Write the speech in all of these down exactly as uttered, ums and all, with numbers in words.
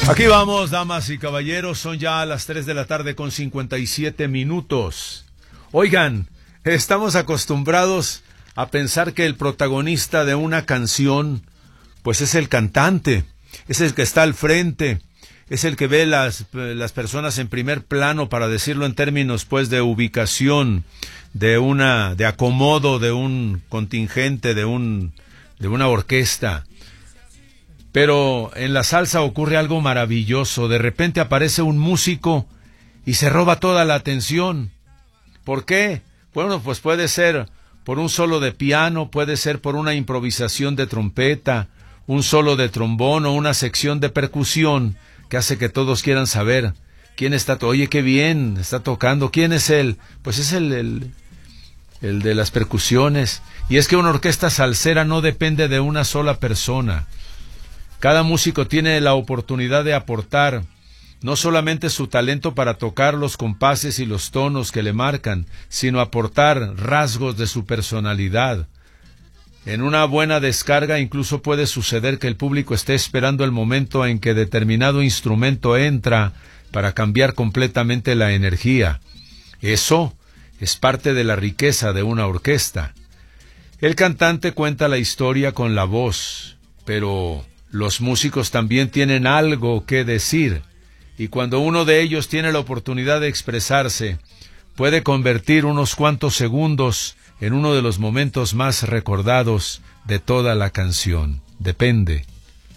Aquí vamos, damas y caballeros, son ya las tres de la tarde con cincuenta y siete minutos. Oigan, estamos acostumbrados a pensar que el protagonista de una canción, pues es el cantante, es el que está al frente, es el que ve las, las personas en primer plano, para decirlo en términos pues de ubicación, de una, de acomodo de un contingente, de un, de una orquesta. Pero en la salsa ocurre algo maravilloso. De repente aparece un músico y se roba toda la atención. ¿Por qué? Bueno, pues puede ser por un solo de piano, puede ser por una improvisación de trompeta, un solo de trombón o una sección de percusión que hace que todos quieran saber quién está. Oye, qué bien está tocando. ¿Quién es él? Pues es el, el, el de las percusiones. Y es que una orquesta salsera no depende de una sola persona. Cada músico tiene la oportunidad de aportar no solamente su talento para tocar los compases y los tonos que le marcan, sino aportar rasgos de su personalidad. En una buena descarga incluso puede suceder que el público esté esperando el momento en que determinado instrumento entra para cambiar completamente la energía. Eso es parte de la riqueza de una orquesta. El cantante cuenta la historia con la voz, pero los músicos también tienen algo que decir, y cuando uno de ellos tiene la oportunidad de expresarse, puede convertir unos cuantos segundos en uno de los momentos más recordados de toda la canción. Depende.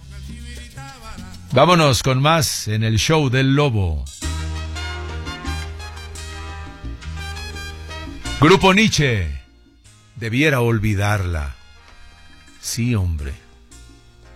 Vámonos con más en el show del Lobo. Grupo Nietzsche. Debiera olvidarla. Sí, hombre.